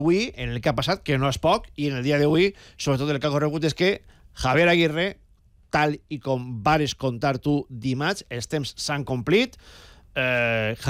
avui, en el que ha passat, que no és poc, i en el dia d'avui, sobretot el que ha corregut, és que Javier Aguirre, tal i com vares contar tu dimarts, els temps s'han complit.